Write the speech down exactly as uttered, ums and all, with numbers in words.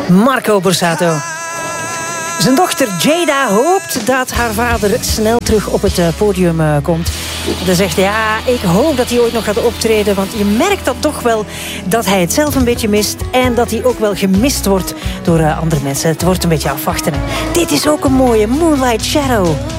Marco Borsato. Zijn dochter Jada hoopt dat haar vader snel terug op het podium komt. Dan zegt hij, ja, ik hoop dat hij ooit nog gaat optreden. Want je merkt dat toch wel dat hij het zelf een beetje mist. En dat hij ook wel gemist wordt door andere mensen. Het wordt een beetje afwachten. Dit is ook een mooie Moonlight Shadow.